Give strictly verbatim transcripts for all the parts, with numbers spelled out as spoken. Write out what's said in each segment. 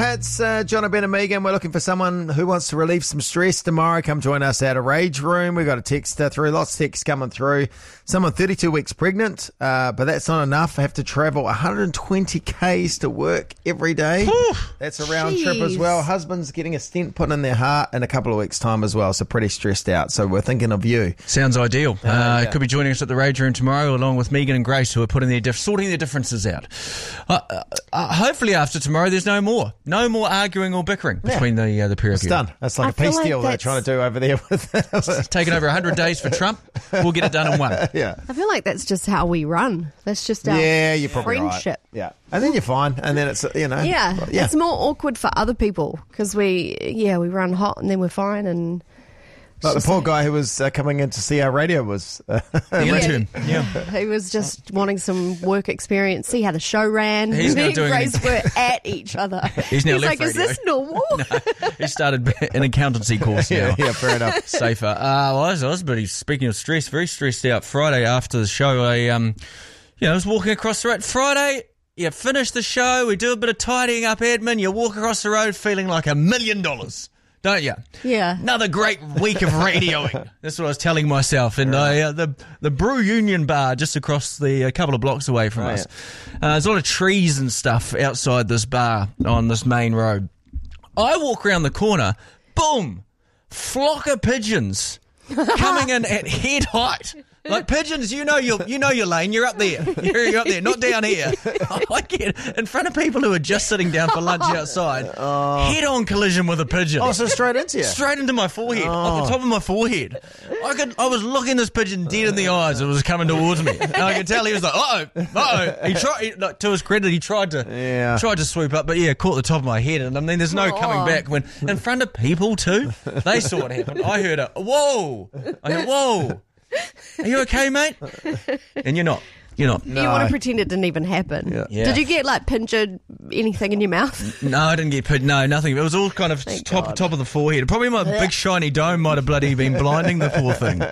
it's uh, John and Ben and Megan. We're looking for someone who wants to relieve some stress tomorrow. Come join us at a Rage Room. We've got a text uh, through, lots of texts coming through. Someone thirty-two weeks pregnant, uh, but that's not enough. I have to travel one hundred twenty kays to work every day. That's a round Jeez. trip as well. Husband's getting a stent put in their heart in a couple of weeks' time as well, so pretty stressed out. So we're thinking of you. Sounds ideal. Uh, Uh, yeah. Could be joining us at the Rage Room tomorrow, along with Megan and Grace, who are putting their diff- sorting their differences out. Uh, uh, uh, hopefully, after tomorrow, there's no more, no more arguing or bickering Yeah. between the uh, the pair of It's you. done. That's like I a peace feel like deal they're that's- trying to do over there. With Taking over one hundred days for Trump, we'll get it done in one. yeah. I feel like that's just how we run. That's just our Yeah, you're probably friendship. right. Yeah. And then you're fine. And then it's, you know. Yeah, yeah. it's more awkward for other people because we, yeah, we run hot and then we're fine. And Like the just poor like- guy who was uh, coming in to see our radio was. Uh, The intern. Yeah. he was just wanting some work experience, see how the show ran. He's Me not and doing Grace any- were at each other. He's now left like, is radio. this normal? He started an accountancy course now. yeah, yeah, fair enough. Safer. Uh, well, I was, I was pretty, speaking of stress, very stressed out. Friday after the show, I, um, you know, I was walking across the road. Friday, you finish the show, we do a bit of tidying up admin, you walk across the road feeling like a million dollars, don't you? Yeah. Another great week of radioing. That's what I was telling myself. And I, uh, the the Brew Union bar just across the a couple of blocks away from Oh, us. Uh, there's a lot of trees and stuff outside this bar on this main road. I walk around the corner, boom, flock of pigeons coming in at head height. Like pigeons, you know your you know your lane. You're up there. You're, you're up there, not down here. I get in front of people who are just sitting down for lunch outside. Head-on collision with a pigeon. Oh, so straight into you. Straight into my forehead, off the top of my forehead. I could, I was looking this pigeon dead in the eyes. It was coming towards me, and I could tell he was like, "Uh oh, uh oh." He tried. He, like, to his credit, he tried to, Yeah. tried to swoop up, but yeah, caught the top of my head. And I mean, there's no coming Oh. back when in front of people too. They saw it happen. I heard a whoa. I heard whoa. Are you okay, mate? And you're not. You're not. You want to pretend it didn't even happen. Yeah. Yeah. Did you get like pingered anything in your mouth? No, I didn't get put. No, nothing. It was all kind of Thank top God. top of the forehead. Probably my big shiny dome might have bloody been blinding the poor thing.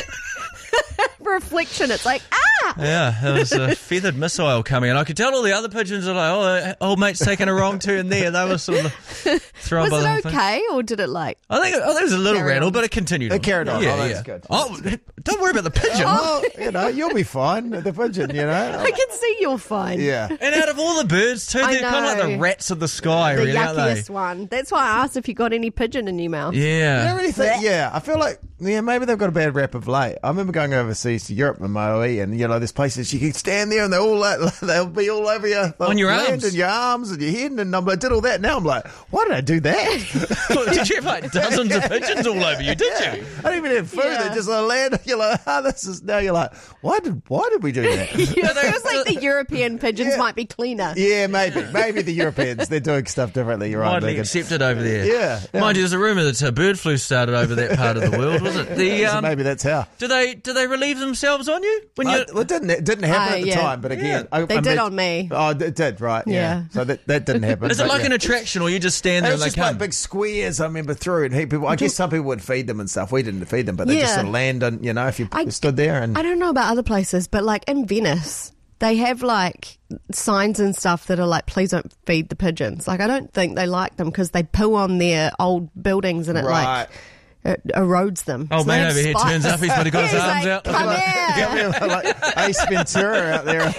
Reflection, it's like, ah! Yeah, there was a feathered missile coming, and I could tell all the other pigeons are like, "Oh, old mate's taking a wrong turn there." They were sort of thrown Was by the whole it thing. okay, or did it like... I think, I think it was a little Carry rattle, on. but it continued. It carried on. Yeah, Oh, yeah. that's good. Oh, don't worry about the pigeon. Oh, you know, you'll be fine. The pigeon, you know. I can see you're fine. Yeah. And out of all the birds, too, I they're kind of like the know. rats of the sky, The really, aren't they? yuckiest one. That's why I asked if you got any pigeon in your mouth. I don't Yeah. really think, yeah, I feel like, yeah, maybe they've got a bad rap of late. I remember going overseas to Europe and Maui, and, you know, there's places you can stand there and they're all, like, they'll be all over you. On your land arms. and your arms and your head, and I'm like, did all that. Now I'm like, why did I do that? Did you have like dozens of pigeons all over you, did you? I didn't even have food. Yeah. They just uh, land. You're like, oh, this is, now you're like, why did, why did we do that? Yeah, it feels like the European pigeons Yeah. might be cleaner. Yeah, maybe. Maybe the Europeans, they're doing stuff differently. You're right, Widely Megan. accepted over there. Yeah, yeah. Mind you, there's a rumour that uh, bird flu started over that part of the world, was it? The, So um, maybe that's how. do they do they relieve themselves on you when you? I, well, it didn't, it didn't happen Uh, at the yeah. time, but again. I, They I did met- on me. Oh, it did, right. Yeah. Yeah. So that, that didn't happen. Is it but like yeah. an attraction, or you just stand It there was and they just come? like big squares, I remember, through it. Hey, people, I guess some people would feed them and stuff. We didn't feed them, but they just Yeah. sort of land on, you know, if you I- stood there and. I don't know about other places, but like in Venice, they have like signs and stuff that are like, please don't feed the pigeons. Like, I don't think they like them because they poo on their old buildings and it Right. like it erodes them. Oh So they man have over here spikes. turns up. He's probably got his He's arms like, out. Come here. Yeah, like Ace Ventura out there.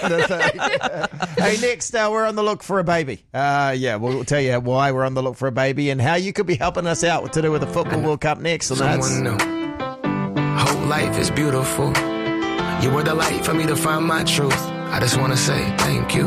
Hey, next, uh, we're on the look for a baby. Uh, yeah, we'll tell you why we're on the look for a baby and how you could be helping us out to do with the Football World Cup next. And that's Someone new. Whole life is beautiful. You were the light for me to find my truth. I just want to say thank you.